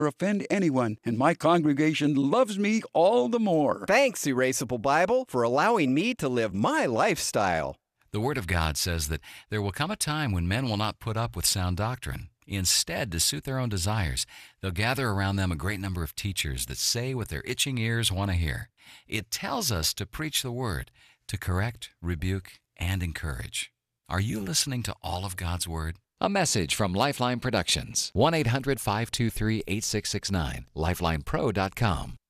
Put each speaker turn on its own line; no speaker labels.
or offend anyone, and my congregation loves me all the more.
Thanks, Erasable Bible, for allowing me to live my lifestyle.
The Word of God says that there will come a time when men will not put up with sound doctrine. Instead, to suit their own desires, they'll gather around them a great number of teachers that say what their itching ears want to hear. It tells us to preach the Word, to correct, rebuke, and encourage. Are you listening to all of God's Word? A message from Lifeline Productions. 1-800-523-8669. LifelinePro.com.